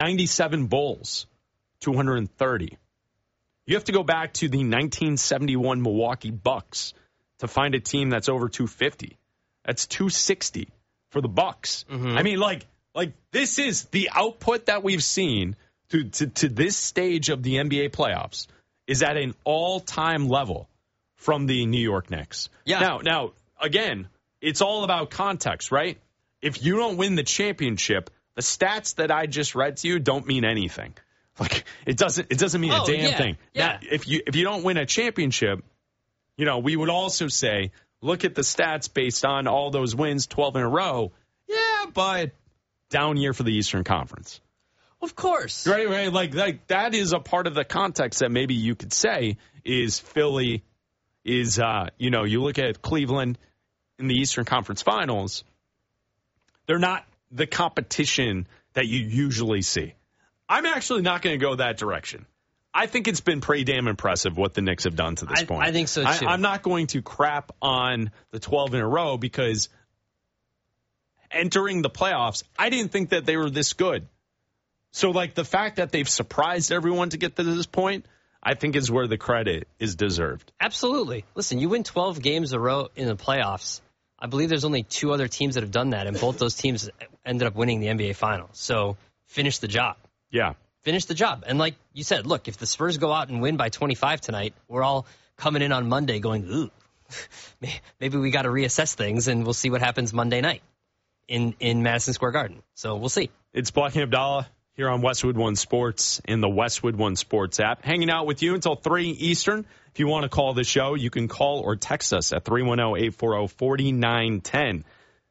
97 bowls, 230. You have to go back to the 1971 Milwaukee Bucks to find a team that's over 250. That's 260 for the Bucks. Mm-hmm. I mean, like this is the output that we've seen to this stage of the NBA playoffs is at an all-time level from the New York Knicks. Yeah. Now, again, it's all about context, right? If you don't win the championship, the stats that I just read to you don't mean anything. Like it doesn't mean a damn thing. Yeah. Now, if you don't win a championship, we would also say, look at the stats based on all those wins, 12 in a row. Yeah, but down year for the Eastern Conference. Of course. Right. Like that is a part of the context that maybe you could say is Philly is, you look at Cleveland in the Eastern Conference Finals. They're not the competition that you usually see. I'm actually not going to go that direction. I think it's been pretty damn impressive what the Knicks have done to this point. I think so, too. I'm not going to crap on the 12 in a row because entering the playoffs, I didn't think that they were this good. So, the fact that they've surprised everyone to get to this point, I think is where the credit is deserved. Absolutely. Listen, you win 12 games in a row in the playoffs. I believe there's only 2 other teams that have done that, and both those teams ended up winning the NBA Finals. So, finish the job. Yeah. Finish the job. And like you said, look, if the Spurs go out and win by 25 tonight, we're all coming in on Monday going, ooh, maybe we got to reassess things, and we'll see what happens Monday night in Madison Square Garden. So we'll see. It's Black and Abdallah here on Westwood One Sports in the Westwood One Sports app. Hanging out with you until 3 Eastern. If you want to call the show, you can call or text us at 310-840-4910.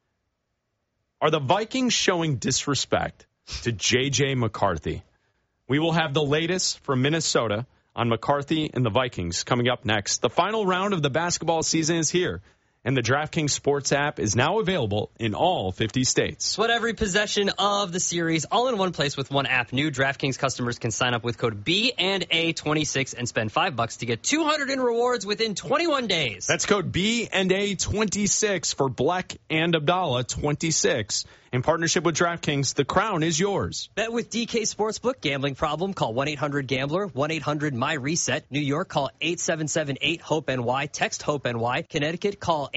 Are the Vikings showing disrespect to J.J. McCarthy? We will have the latest from Minnesota on McCarthy and the Vikings coming up next. The final round of the basketball season is here, and the DraftKings Sports app is now available in all 50 states. Split every possession of the series all in one place with one app. New DraftKings customers can sign up with code B&A26 and spend $5 to get $200 in rewards within 21 days. That's code B&A26 for Black and Abdallah 26. In partnership with DraftKings, the crown is yours. Bet with DK Sportsbook. Gambling problem? Call 1-800-GAMBLER. 1-800-MY-RESET. New York, call 877-8-HOPE-NY. Text HOPE-NY. Connecticut, call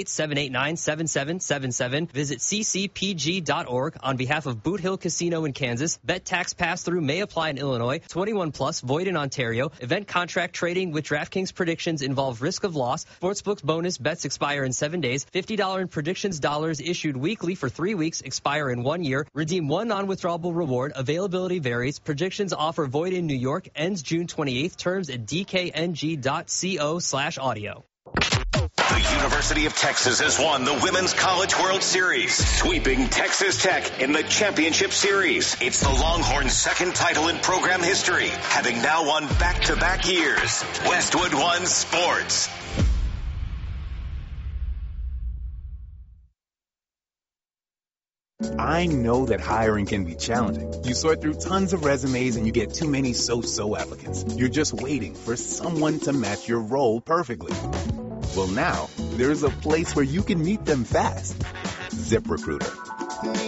888-789-7777. Visit ccpg.org. On behalf of Boot Hill Casino in Kansas, bet tax pass-through may apply in Illinois. 21 plus, void in Ontario. Event contract trading with DraftKings predictions involve risk of loss. Sportsbook's bonus bets expire in 7 days. $50 in predictions dollars issued weekly for 3 weeks. Expire in 1 year. Redeem one non-withdrawable reward. Availability varies. Predictions offer void in New York. Ends June 28th. Terms at dkng.co/audio. The University of Texas has won the Women's College World Series, sweeping Texas Tech in the championship series. It's the Longhorns' second title in program history, having now won back-to-back years. Westwood One Sports. I know that hiring can be challenging. You sort through tons of resumes and you get too many so-so applicants. You're just waiting for someone to match your role perfectly. Well, now, there's a place where you can meet them fast. ZipRecruiter.